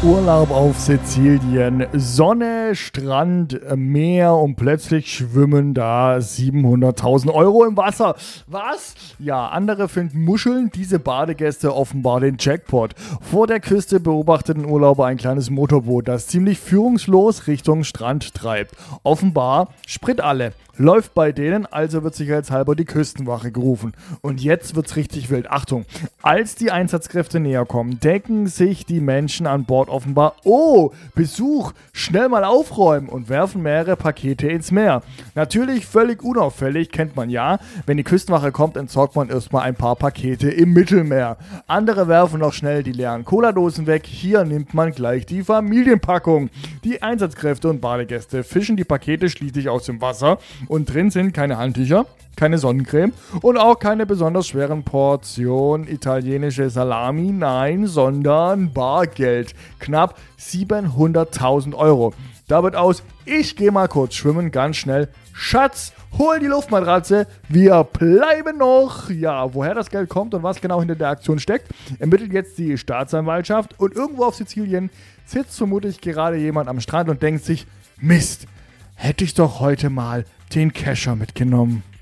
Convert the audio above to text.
Urlaub auf Sizilien, Sonne, Strand, Meer und plötzlich schwimmen da 700.000 Euro im Wasser. Was? Ja, andere finden Muscheln, diese Badegäste offenbar den Jackpot. Vor der Küste beobachteten Urlauber ein kleines Motorboot, das ziemlich führungslos Richtung Strand treibt. Offenbar Sprit alle. Läuft bei denen, also wird sicherheitshalber die Küstenwache gerufen. Und jetzt wird's richtig wild. Achtung, als die Einsatzkräfte näher kommen, denken sich die Menschen an Bord offenbar, oh, Besuch, schnell mal aufräumen und werfen mehrere Pakete ins Meer. Natürlich völlig unauffällig, kennt man ja. Wenn die Küstenwache kommt, entsorgt man erstmal ein paar Pakete im Mittelmeer. Andere werfen noch schnell die leeren Cola-Dosen weg. Hier nimmt man gleich die Familienpackung. Die Einsatzkräfte und Badegäste fischen die Pakete schließlich aus dem Wasser. Und drin sind keine Handtücher, keine Sonnencreme und auch keine besonders schweren Portionen italienische Salami, nein, sondern Bargeld. Knapp 700.000 Euro. Da wird aus, ich gehe mal kurz schwimmen, ganz schnell, Schatz, hol die Luftmatratze, wir bleiben noch. Ja, woher das Geld kommt und was genau hinter der Aktion steckt, ermittelt jetzt die Staatsanwaltschaft. Und irgendwo auf Sizilien sitzt vermutlich gerade jemand am Strand und denkt sich, Mist, hätte ich doch heute mal den Kescher mitgenommen.